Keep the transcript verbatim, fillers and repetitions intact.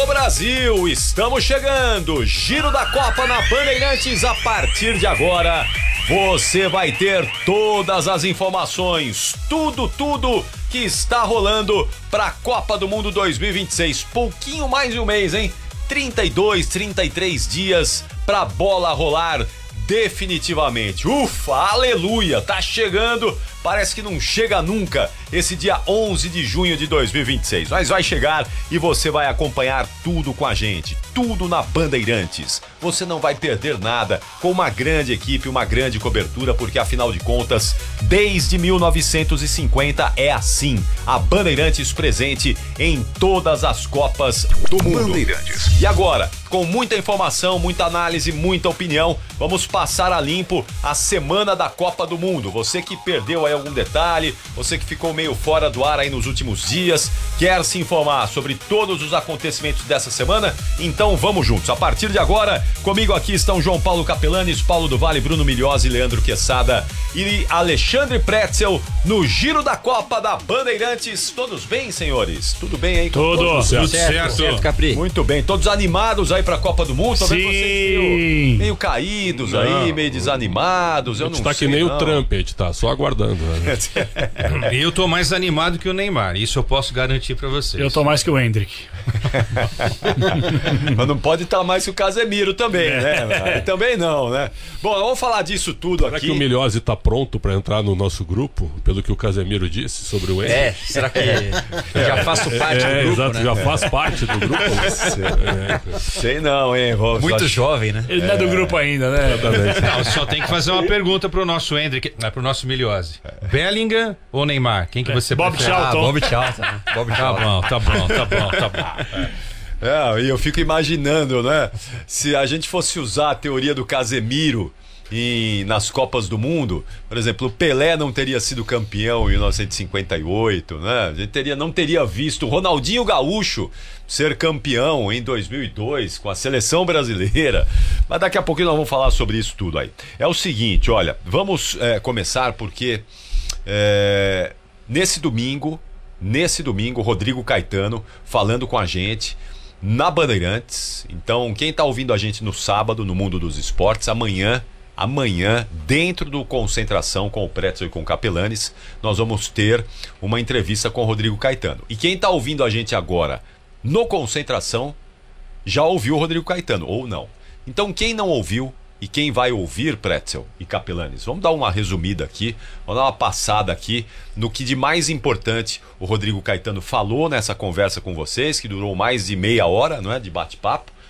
Alô Brasil, estamos chegando, Giro da Copa na Bandeirantes. A partir de agora, você vai ter todas as informações, tudo, tudo que está rolando para a Copa do Mundo dois mil e vinte e seis. Pouquinho mais de um mês, hein? trinta e dois, trinta e três dias pra bola rolar definitivamente. Ufa, aleluia, tá chegando. Parece que não chega nunca esse dia onze de junho de dois mil e vinte e seis. Mas vai chegar e você vai acompanhar tudo com a gente. Tudo na Bandeirantes. Você não vai perder nada com uma grande equipe, uma grande cobertura, porque afinal de contas, desde mil novecentos e cinquenta é assim. A Bandeirantes presente em todas as Copas do Mundo. Bandeirantes. E agora, com muita informação, muita análise, muita opinião, vamos passar a limpo a semana da Copa do Mundo. Você que perdeu aí algum detalhe, você que ficou meio fora do ar aí nos últimos dias, quer se informar sobre todos os acontecimentos dessa semana? Então vamos juntos. A partir de agora, comigo aqui estão João Paulo Capelanes, Paulo do Vale, Bruno Milhozzi, Leandro Quesada e Alexandre Pretzel no Giro da Copa da Bandeirantes. Todos bem, senhores? Tudo bem aí? Tudo, tudo certo, certo. certo. certo, Capri. Muito bem, todos animados aí pra Copa do Mundo? Tô Sim. vendo vocês meio, meio caídos não. aí, meio desanimados. Eu a gente não tá sei, que nem não. o Trump, a gente tá só aguardando. Né? Eu tô mais animado que o Neymar, isso eu posso garantir pra vocês. Eu tô mais que o Hendrick. Mas não pode estar mais que o Casemiro também, é. né? Também não, né? Bom, vamos falar disso tudo será aqui. Será que o Milhozzi tá pronto pra entrar no nosso grupo, pelo que o Casemiro disse sobre o Hendrick? É, será que é. já faço parte é, do grupo, exato, né? já faz parte do grupo. Né? é. Sei não, hein? Vou, Muito só... jovem, né? Ele não é do grupo ainda, né? Não, só tem que fazer uma pergunta pro nosso Hendrick, pro nosso Milhozzi. Bellingham ou Neymar? Quem que você Bob prefere? Charlton. Ah, Bob Charlton. Bob Charlton. Tá bom, tá bom, tá bom, tá bom. É, e eu fico imaginando, né? Se a gente fosse usar a teoria do Casemiro em, nas Copas do Mundo, por exemplo, o Pelé não teria sido campeão em mil novecentos e cinquenta e oito, né? A gente teria, não teria visto o Ronaldinho Gaúcho ser campeão em dois mil e dois com a seleção brasileira. Mas daqui a pouquinho nós vamos falar sobre isso tudo aí. É o seguinte, olha, vamos é, começar porque é, nesse domingo, nesse domingo, Rodrigo Caetano falando com a gente na Bandeirantes. Então, quem tá ouvindo a gente no sábado, no Mundo dos Esportes, amanhã, amanhã, dentro do Concentração com o Pretzel e com o Capelanes, nós vamos ter uma entrevista com o Rodrigo Caetano. E quem tá ouvindo a gente agora no Concentração, já ouviu o Rodrigo Caetano, ou não. Então, quem não ouviu e quem vai ouvir, Pretzel e Capelanes, vamos dar uma resumida aqui, vamos dar uma passada aqui no que de mais importante o Rodrigo Caetano falou nessa conversa com vocês, que durou mais de meia hora, não é, de bate-papo.